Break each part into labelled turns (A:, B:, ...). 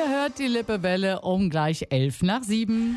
A: Ihr hört die Lippewelle um gleich 7:11.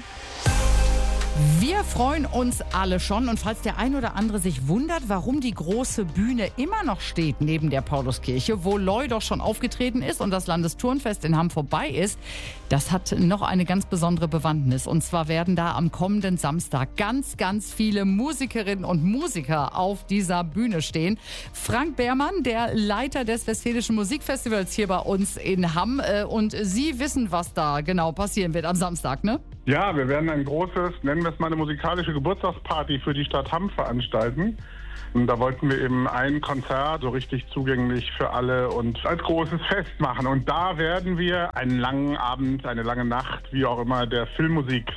A: Wir freuen uns alle schon. Und falls der ein oder andere sich wundert, warum die große Bühne immer noch steht neben der Pauluskirche, wo Loy doch schon aufgetreten ist und das Landesturnfest in Hamm vorbei ist, das hat noch eine ganz besondere Bewandtnis. Und zwar werden da am kommenden Samstag ganz, ganz viele Musikerinnen und Musiker auf dieser Bühne stehen. Frank Behrmann, der Leiter des Westfälischen Musikfestivals hier bei uns in Hamm. Und Sie wissen, was da genau passieren wird am Samstag, ne?
B: Ja, wir werden ein großes, nennen wir es mal eine musikalische Geburtstagsparty für die Stadt Hamm veranstalten. Und da wollten wir eben ein Konzert so richtig zugänglich für alle und als großes Fest machen. Und da werden wir einen langen Abend, eine lange Nacht, wie auch immer, der Filmmusik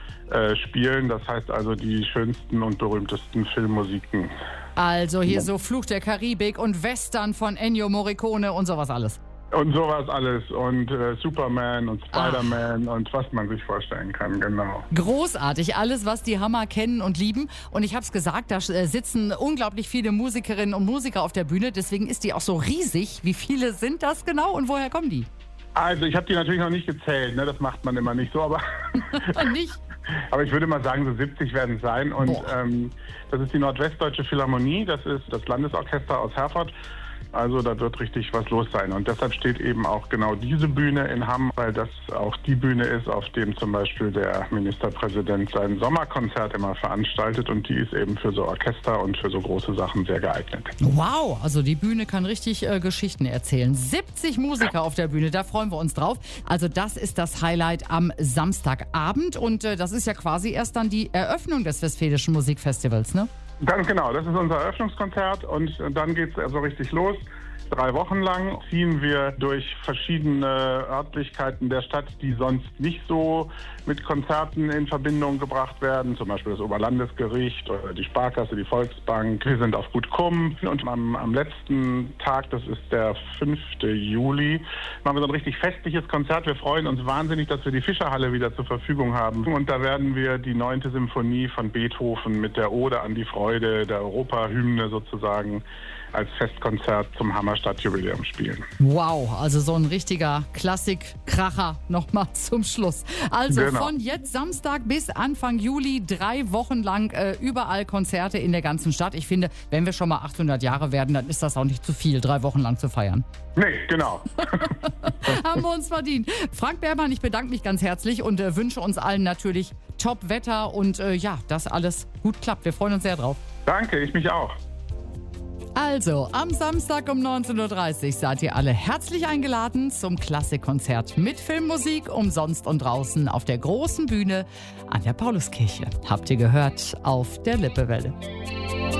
B: spielen. Das heißt also die schönsten und berühmtesten Filmmusiken.
A: Also hier so Fluch der Karibik und Western von Ennio Morricone und sowas alles.
B: Und sowas alles und Superman und Spider-Man und was man sich vorstellen kann, genau.
A: Großartig, alles, was die Hammer kennen und lieben. Und ich habe es gesagt, da sitzen unglaublich viele Musikerinnen und Musiker auf der Bühne. Deswegen ist die auch so riesig. Wie viele sind das genau und woher kommen die?
B: Also ich habe die natürlich noch nicht gezählt, ne? Das macht man immer nicht so, aber...
A: Nicht?
B: Aber ich würde mal sagen, so 70 werden es sein. Und das ist die Nordwestdeutsche Philharmonie, das ist das Landesorchester aus Herford. Also da wird richtig was los sein. Und deshalb steht eben auch genau diese Bühne in Hamm, weil das auch die Bühne ist, auf dem zum Beispiel der Ministerpräsident sein Sommerkonzert immer veranstaltet. Und die ist eben für so Orchester und für so große Sachen sehr geeignet.
A: Wow, also die Bühne kann richtig Geschichten erzählen. 70 Musiker auf der Bühne, da freuen wir uns drauf. Also das ist das Highlight am Samstagabend. Und das ist ja quasi erst dann die Eröffnung des Westfälischen Musikfestivals, ne?
B: Ganz genau, das ist unser Eröffnungskonzert und dann geht es also richtig los. 3 Wochen lang ziehen wir durch verschiedene Örtlichkeiten der Stadt, die sonst nicht so mit Konzerten in Verbindung gebracht werden. Zum Beispiel das Oberlandesgericht oder die Sparkasse, die Volksbank. Wir sind auf Gut Kumm und am letzten Tag, das ist der 5. Juli, machen wir so ein richtig festliches Konzert. Wir freuen uns wahnsinnig, dass wir die Fischerhalle wieder zur Verfügung haben. Und da werden wir die 9. Symphonie von Beethoven mit der Ode an die Freude, der Europahymne sozusagen, als Festkonzert zum Hammerstadtjubiläum spielen.
A: Wow, also so ein richtiger Klassikkracher nochmal zum Schluss. Also
B: genau.
A: Von jetzt Samstag bis Anfang Juli 3 Wochen lang überall Konzerte in der ganzen Stadt. Ich finde, wenn wir schon mal 800 Jahre werden, dann ist das auch nicht zu viel, 3 Wochen lang zu feiern.
B: Nee, genau.
A: Haben wir uns verdient. Frank Behrmann, ich bedanke mich ganz herzlich und wünsche uns allen natürlich Top-Wetter und dass alles gut klappt. Wir freuen uns sehr drauf.
B: Danke, ich mich auch.
A: Also, am Samstag um 19:30 Uhr seid ihr alle herzlich eingeladen zum Klassikkonzert mit Filmmusik, umsonst und draußen auf der großen Bühne an der Pauluskirche. Habt ihr gehört auf der Lippewelle.